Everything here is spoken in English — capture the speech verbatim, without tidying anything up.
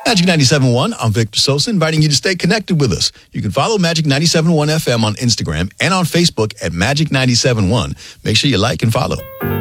Magic ninety-seven point one, I'm Victor Sosa, inviting you to stay connected with us. You can follow Magic ninety-seven point one F M on Instagram and on Facebook at Magic ninety-seven point one. Make sure you like and follow.